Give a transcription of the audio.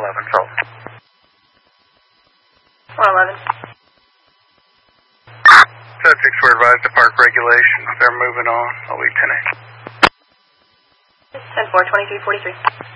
111, so. 111. Subjects were advised to park regulations. They're moving on. I'll leave 10-8. 10-4, 2343.